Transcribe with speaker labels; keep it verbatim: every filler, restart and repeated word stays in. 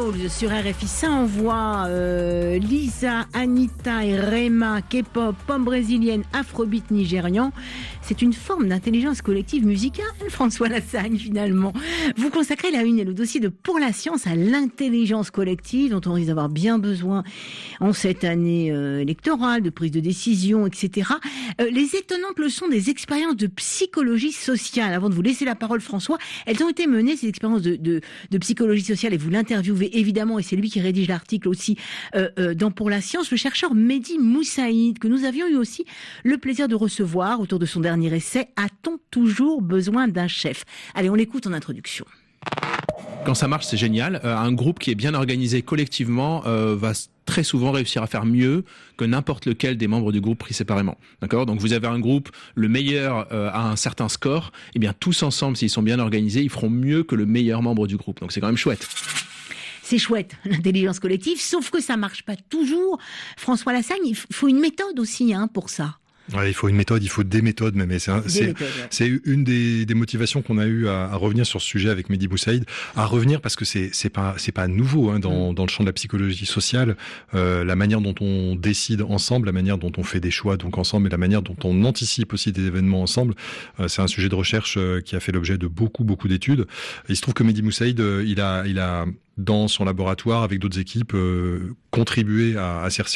Speaker 1: Souls sur R F I, ça envoie euh, Lisa, Anita et Rema, K-pop, pop brésilienne, afrobeat nigérian. C'est une forme d'intelligence collective musicale, François Lassagne, finalement. Vous consacrez la une et le dossier de Pour la science à l'intelligence collective, dont on risque d'avoir bien besoin en cette année euh, électorale, de prise de décision, et cetera. Euh, les étonnantes leçons des expériences de psychologie sociale. Avant de vous laisser la parole, François, elles ont été menées, ces expériences de, de, de psychologie sociale, et vous l'interviewez évidemment, et c'est lui qui rédige l'article aussi euh, euh, dans Pour la science, le chercheur Mehdi Moussaïd, que nous avions eu aussi le plaisir de recevoir autour de son dernier essai « A-t-on toujours besoin d'un chef ?» Allez, on l'écoute en introduction.
Speaker 2: Quand ça marche, c'est génial. Euh, un groupe qui est bien organisé collectivement euh, va très souvent réussir à faire mieux que n'importe lequel des membres du groupe pris séparément. D'accord ? Donc vous avez un groupe, le meilleur euh, a un certain score, et bien tous ensemble, s'ils sont bien organisés, ils feront mieux que le meilleur membre du groupe. Donc c'est quand même chouette.
Speaker 1: C'est chouette, l'intelligence collective, sauf que ça marche pas toujours. François Lassagne, il faut une méthode aussi hein, pour ça.
Speaker 3: Ouais, il faut une méthode, il faut des méthodes même. Et c'est, un, c'est, méthodes, ouais. c'est une des, des motivations qu'on a eu à, à revenir sur ce sujet avec Mehdi Moussaïd, à revenir parce que c'est, c'est pas, c'est pas nouveau hein, dans, mmh. dans le champ de la psychologie sociale. Euh, la manière dont on décide ensemble, la manière dont on fait des choix donc ensemble, et la manière dont on anticipe aussi des événements ensemble, euh, c'est un sujet de recherche euh, qui a fait l'objet de beaucoup, beaucoup d'études. Et il se trouve que Mehdi Moussaïd, euh, il a, il a dans son laboratoire avec d'autres équipes euh, contribué à, à ces